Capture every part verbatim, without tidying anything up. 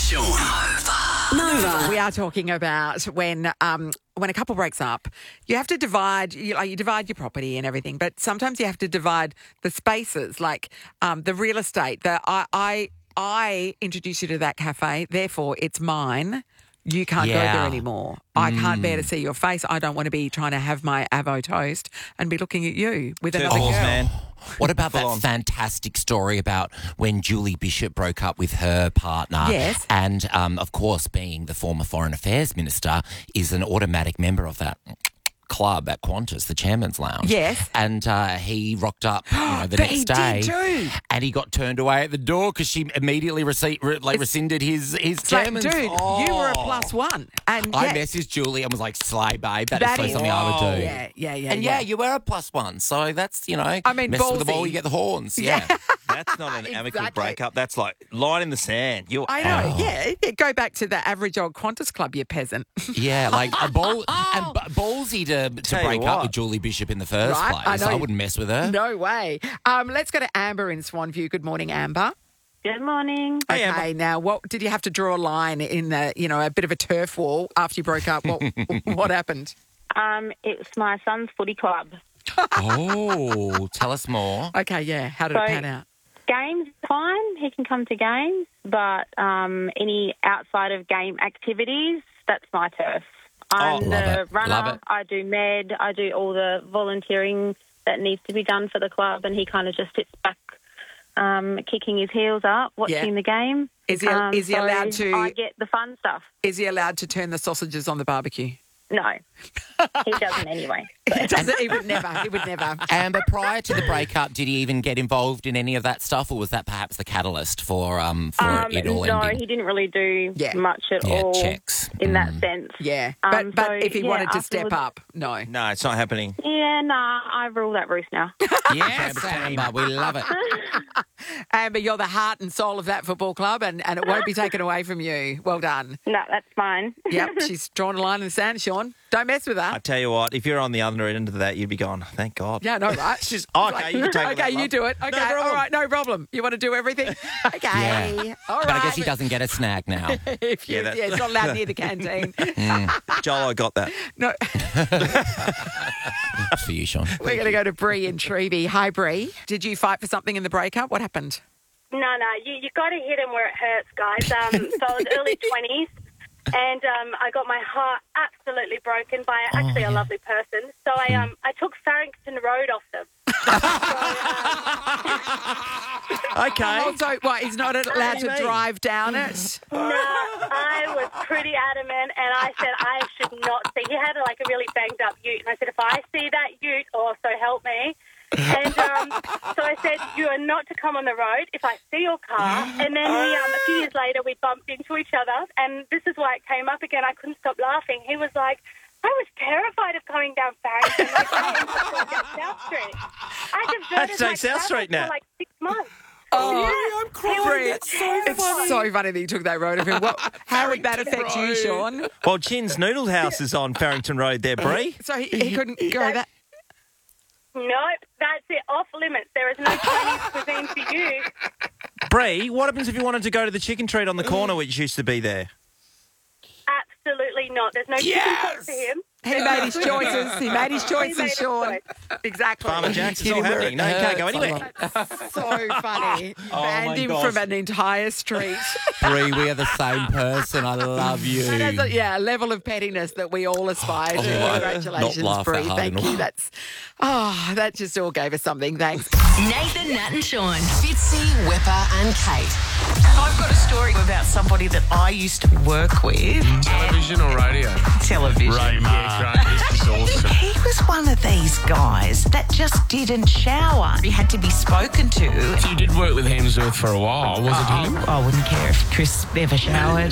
Sean. Nova. We are talking about when um, when a couple breaks up, you have to divide. You, like, you divide your property and everything, but sometimes you have to divide the spaces, like um, the real estate. The I, I I introduce you to that cafe, therefore it's mine. You can't Yeah. go there anymore. I can't bear to see your face. I don't want to be trying to have my avo toast and be looking at you with Two another balls, girl. man. What about Full that on. fantastic story about when Julie Bishop broke up with her partner? Yes. And, um, of course, being the former Foreign Affairs Minister, is an automatic member of that club at Qantas, the Chairman's Lounge. Yes. And uh, he rocked up you know, the But next he day. did too. And he got turned away at the door because she immediately rece- re- like, rescinded his, his It's like, chairman's... dude, you were a Oh. plus one. And I yeah, messaged Julie and was like, slay, babe. That, that is is so something I would do. Yeah, yeah, yeah. And yeah, you were a plus one. So that's, you know, I mean, mess with the ball, ballsy. you get the horns. Yeah. That's not an amicable Exactly. breakup. That's like line in the sand. You're I know, out. yeah. yeah. Go back to the average old Qantas club, you peasant. Yeah, like a ball and b- ballsy to, to Tell you break up what. with Julie Bishop in the first Right, I place. know. I, wouldn't mess with her. No way. Um, let's go to Amber in Swanview. Good morning, Amber. Good morning. Hey, Amber. Okay, now what did you have to draw a line in the, you know, a bit of a turf wall after you broke up? What what happened? Um, it was my son's footy club. Oh, tell us more. Okay, yeah. How did it So- pan out? Games, fine. He can come to games, but um, any outside of game activities, that's my turf. I'm Oh, love the it. runner. Love it. I do med. I do all the volunteering that needs to be done for the club, and he kind of just sits back, um, kicking his heels up, watching Yeah. the game. Is he Um, is he so allowed to I get the fun stuff. is he allowed to turn the sausages on the barbecue? No, he doesn't anyway. He doesn't. He would never. He would never. Amber, prior to the breakup, did he even get involved in any of that stuff, or was that perhaps the catalyst for um for Um, it all no, ending? he didn't really do Yeah. much at Yeah, all checks. in that Mm. sense. Yeah, Um, but but so, if he yeah, wanted to step afterwards- up, no. No, it's not happening. Yeah, nah, I rule that roost now. Yes, Amber, we love it. Amber, you're the heart and soul of that football club, and, and it won't be taken away from you. Well done. No, that's mine. Yep, she's drawn a line in the sand, Sean. Don't mess with I her. tell you what, if you're on the other end of that, you'd be gone. Thank God. Yeah, no, right? She's okay. You can take Okay, you do it. Okay, all right, no problem. You want to do everything? Okay, Yeah. all right. But I guess he doesn't get a snack now. If you, Yeah, yeah, that's- it's not allowed near the canteen. Joel, I got that. No, It's for you, Sean. we're going to go to Bree in Treeby. Hi, Bree. Did you fight for something in the breakup? What happened? No, no, you you got to hit him where it hurts, guys. Um, so I was early twenties, and um, I got my heart absolutely broken by actually a lovely person. So I um I took Farrington Road off them. Okay. Also, what, he's not allowed do you to mean? drive down it? No, I was pretty adamant, and I said I should not see. He had like a really banged up ute, and I said if I see that ute, also help me. And um, so I said, you are not to come on the road if I see your car. And then we, um, a few years later, we bumped into each other. And this is why it came up again. I couldn't stop laughing. He was like, I was terrified of coming down Farrington. Like, I ended up going down South Street. I diverted That's my like South Street travel now. for like six months. Oh, I'm crying. Bree, it's so funny that you took that road of him. What, how would that affect you, Sean? Well, Chin's Noodle House is on Farrington Road there, Bree. So he, he couldn't go that. Nope, that's it. Off limits. There is no Chinese cuisine for you. Bree, what happens if you wanted to go to the chicken treat on the corner, which used to be there? Absolutely not. There's no chicken pot for him. He made his choices. He made his He made choices, his Sean. choice. Exactly. Farmer Jack's is Hit all him where happening. it No, you can't go hurts. anywhere. So funny. Oh, Banned my him gosh. from an entire street. Bree, we are the same person. I love you. And that's a, yeah, a level of pettiness that we all aspire to. Oh, I- Congratulations, not laugh that Bree. hard Thank enough. you. That's oh, that just all gave us something. Thanks. Nathan, Nat and Sean. Fitzy, Whipper and Kate. I've got a story about somebody that I used to work with. Television or radio? Television. Raymar. Yeah, great. This is awesome. He was one of these guys that just didn't shower. He had to be spoken to. You did work with Hemsworth for a while, was it him? I wouldn't care if Chris ever showered.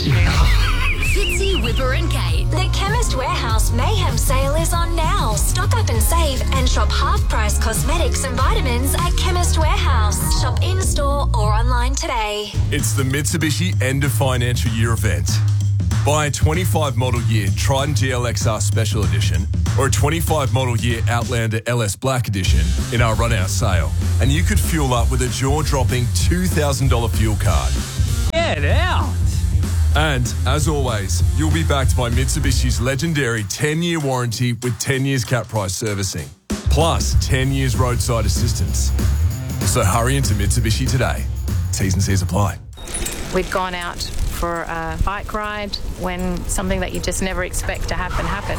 Fitzy, Whipper and Kate. The Chemist Warehouse Mayhem sale is on now. Stock up and save and shop half-price cosmetics and vitamins at Chemist Warehouse. Shop in-store or online today. It's the Mitsubishi End of Financial Year event. Buy a twenty-five model year Triton G L X R Special Edition or a twenty-five model year Outlander L S Black Edition in our run-out sale, and you could fuel up with a jaw-dropping two thousand dollars fuel card. Get out. And, as always, you'll be backed by Mitsubishi's legendary ten-year warranty with ten years cap price servicing, plus ten years roadside assistance. So hurry into Mitsubishi today. T's and C's apply. We'd gone out for a bike ride when something that you just never expect to happen happened.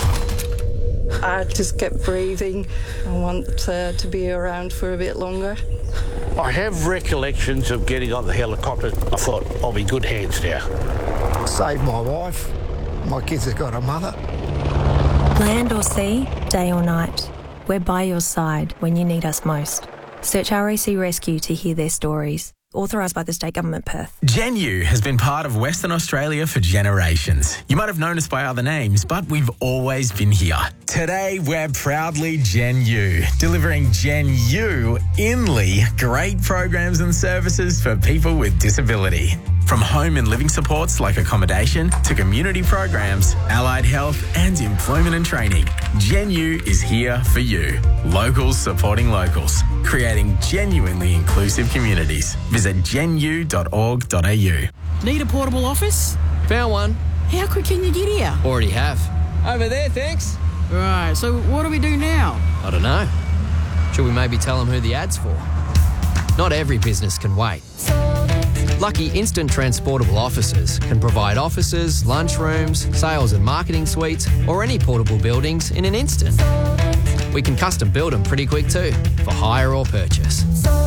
I just kept breathing. I want uh, to be around for a bit longer. I have recollections of getting on the helicopter. I thought, I'll be good hands now. Saved my wife. My kids have got a mother. Land or sea, day or night, we're by your side when you need us most. Search R A C Rescue to hear their stories. Authorised by the State Government, Perth. Gen U has been part of Western Australia for generations. You might have known us by other names, but we've always been here. Today, we're proudly Gen U, delivering Gen U Inly great programs and services for people with disability. From home and living supports like accommodation to community programs, allied health and employment and training, Gen U is here for you. Locals supporting locals, creating genuinely inclusive communities. Visit gen u dot org dot a u. Need a portable office? Found one. How quick can you get here? Already have. Over there, thanks. Right, so what do we do now? I don't know. Should we maybe tell them who the ad's for? Not every business can wait. Lucky Instant Transportable Offices can provide offices, lunchrooms, sales and marketing suites, or any portable buildings in an instant. We can custom build them pretty quick too, for hire or purchase.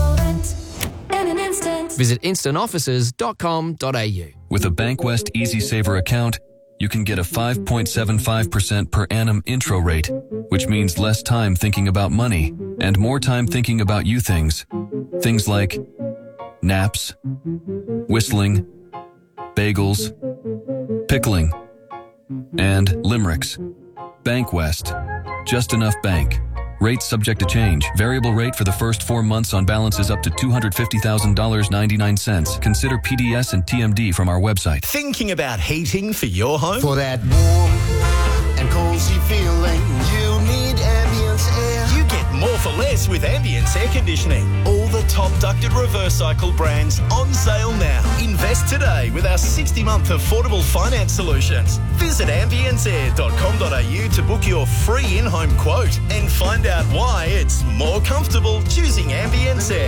Visit instant offices dot com dot a u. With a Bankwest Easy Saver account, you can get a five point seven five percent per annum intro rate, which means less time thinking about money and more time thinking about you things. Things like naps, whistling, bagels, pickling, and limericks. Bankwest. Just enough bank. Rates subject to change. Variable rate for the first four months on balances up to two hundred fifty thousand dollars and ninety-nine cents. Consider P D S and T M D from our website. Thinking about heating for your home? For that warm and cozy feeling, you need Ambience Air. You get more for less with Ambience Air Conditioning. All the top ducted reverse cycle brands on sale now. Invest today with our sixty-month affordable finance solutions. Visit ambience air dot com dot a u to book your free in-home quote and find out why it's more comfortable choosing Ambience Air.